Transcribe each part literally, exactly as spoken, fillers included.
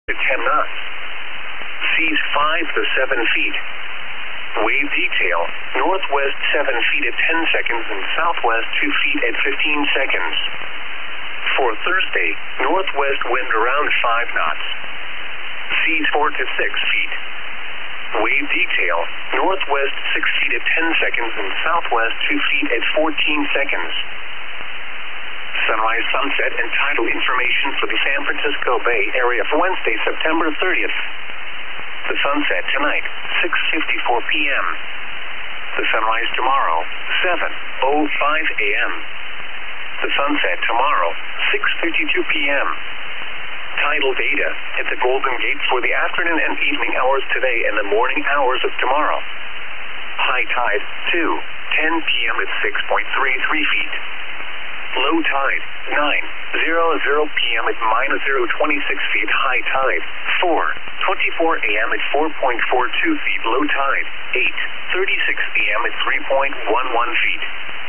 to ten knots. Seas five to seven feet. Wave detail, northwest seven feet at ten seconds and southwest two feet at fifteen seconds. For Thursday, northwest wind around five knots. Seas four to six feet. Wave detail, northwest six feet at ten seconds and southwest two feet at fourteen seconds. Sunrise, sunset, and tidal information for the San Francisco Bay Area for Wednesday, September thirtieth. The sunset tonight, six fifty-four p m The sunrise tomorrow, seven oh five a m The sunset tomorrow, six fifty-two p m Tidal data at the Golden Gate for the afternoon and evening hours today and the morning hours of tomorrow. High tide, two ten p m at six point three three feet. Low tide, nine hundred p m at minus zero point two six feet. High tide, four twenty-four a m at four point four two feet. Low tide, eight thirty-six p m at three point one one feet.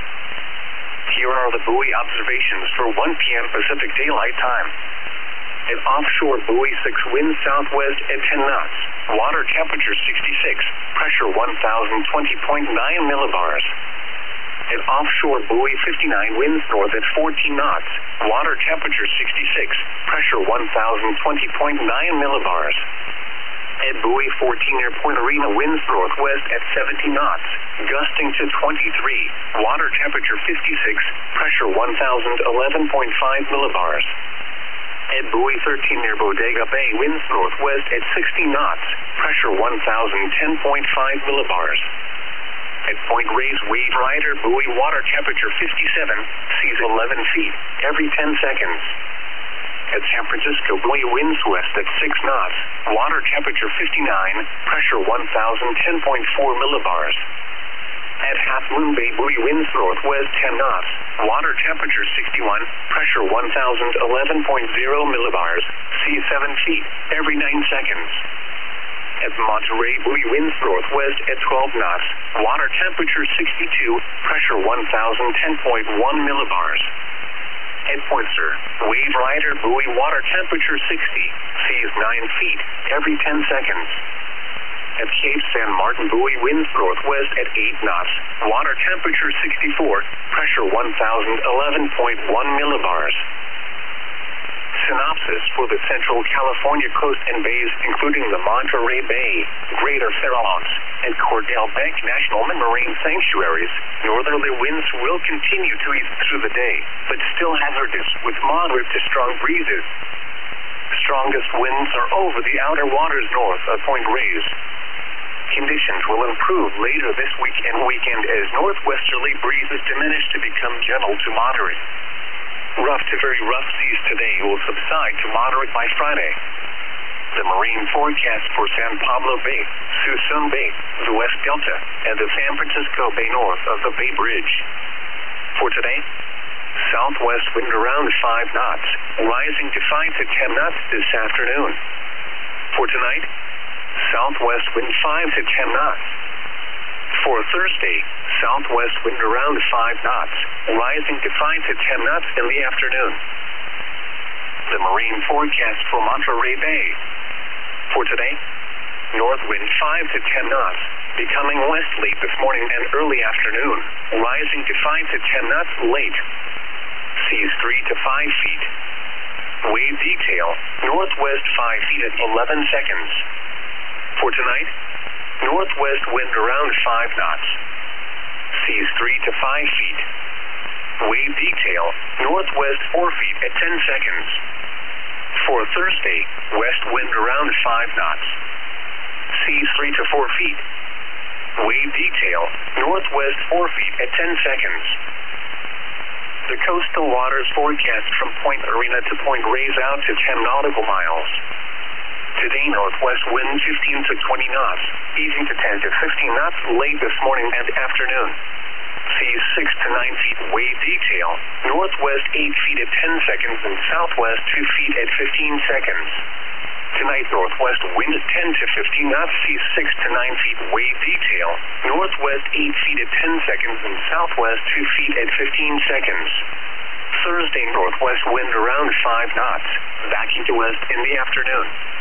Here are the buoy observations for one p m Pacific Daylight Time. At offshore buoy six, wind southwest at ten knots. Water temperature sixty-six, pressure one thousand twenty point nine millibars. At offshore buoy fifty-nine, winds north at fourteen knots. Water temperature sixty-six, pressure one thousand twenty point nine millibars. At buoy fourteen near Point Arena, winds northwest at seventeen knots, gusting to twenty-three. Water temperature fifty-six, pressure one thousand eleven point five millibars. At buoy thirteen near Bodega Bay, winds northwest at sixteen knots, pressure one thousand ten point five millibars. At Point Reyes, wave rider buoy, water temperature fifty-seven, seas eleven feet, every ten seconds. At San Francisco buoy, winds west at six knots, water temperature fifty-nine, pressure one thousand ten point four millibars. At Half Moon Bay buoy, winds northwest ten knots, water temperature sixty-one, pressure one thousand eleven point zero millibars, seas seven feet, every nine seconds. At Monterey buoy, winds northwest at twelve knots, water temperature sixty-two, pressure one thousand ten point one millibars. At Poinsett, wave rider buoy, water temperature sixty, seas nine feet, every ten seconds. At Cape San Martin buoy, winds northwest at eight knots, water temperature sixty-four, pressure one thousand eleven point one millibars. Synopsis for the Central California coast and bays, including the Monterey Bay, Greater Farallones, and Cordell Bank National Marine Sanctuaries. Northerly winds will continue to ease through the day, but still hazardous with moderate to strong breezes. Strongest winds are over the outer waters north of Point Reyes. Conditions will improve later this week and weekend as northwesterly breezes diminish to become gentle to moderate. Rough to very rough seas today will subside to moderate by Friday. The marine forecast for San Pablo Bay, Suisun Bay, the West Delta, and the San Francisco Bay north of the Bay Bridge. For today, southwest wind around five knots, rising to five to ten knots this afternoon. For tonight, southwest wind five to ten knots. For Thursday, southwest wind around five knots, rising to five to ten knots in the afternoon. The marine forecast for Monterey Bay. For today, north wind five to ten knots, becoming west late this morning and early afternoon, rising to five to ten knots late. Seas three to five feet. Wave detail, northwest five feet at eleven seconds. For tonight, northwest wind around five knots. Seas three to five feet. Wave detail, northwest four feet at ten seconds. For Thursday, west wind around five knots. Seas three to four feet. Wave detail, northwest four feet at ten seconds. The coastal waters forecast from Point Arena to Point Reyes out to ten nautical miles. Today, northwest wind fifteen to twenty knots, easing to ten to fifteen knots late this morning and afternoon. Seas six to nine feet. Wave detail, northwest eight feet at ten seconds and southwest two feet at fifteen seconds. Tonight, northwest wind ten to fifteen knots, seas six to nine feet. Wave detail, northwest eight feet at ten seconds and southwest two feet at fifteen seconds. Thursday, northwest wind around five knots, backing to west in the afternoon.